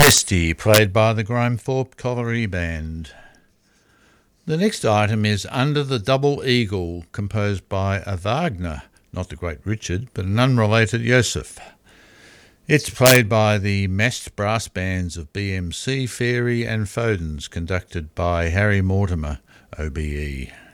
Misty, played by the Grimethorpe Colliery Band. The next item is Under the Double Eagle, composed by a Wagner, not the great Richard, but an unrelated Joseph. It's played by the massed brass bands of BMC, Fairy and Fodens, conducted by Harry Mortimer, OBE.